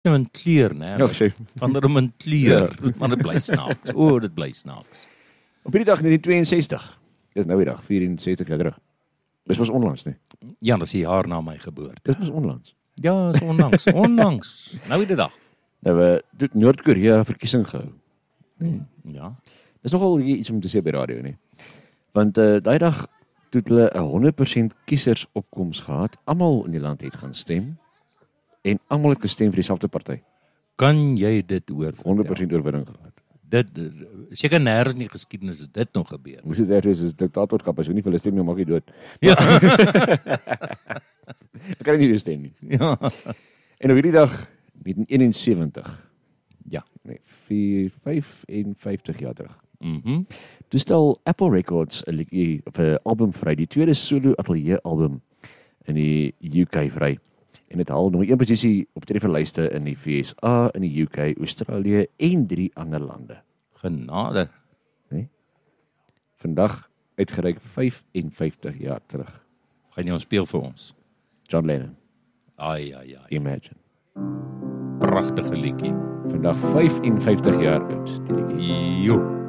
in kleur, né? Ja, sê. Verander hom in kleur, maar dit bly snaaks. O, dit bly snaaks. Op hierdie dag 1962, dis nou die dag, 64 jaar terug. Dis was onlangs, nie? Ja, dis die jaar na my geboorte. Dis was onlangs. Ja, is onlangs, onlangs. Nou die dag. Nou, het Noord-Korea verkiesing gehou. Ja. Dis nogal iets om te sê by radio, nie? Want daai dag het hulle 'n 100% kiesersopkoms gehad. Almal in die land het gaan stem en almal het gestem vir dieselfde party. Kan jy dit hoor? 100% oorwinning gehad. Dit seker nêrens in die geskiedenis het dit nog gebeur. Moes dit reg wees as diktatorskap as jy nie vir hulle stem nie, maak jy dood. Ja. Ek kan nie weer stem nie. Ja. En op hierdie dag 1971. Ja. Nee, 55 jaar terug. Mhm. Toe stel Apple Records 'n album vry, die tweede solo ateljee album in die UK vry. En dit haal nog 1 posisie op trefferlyste in die VSA, in die UK, Australië en 3 ander lande. Genade. Nee? Vandag uitgereik 55 jaar terug. Gaan jy ons speel vir ons? John Lennon, Ai, ai, ai. Imagine. Pragtige liedjie. Vandag 55 jaar oud, die liedjie. Jo.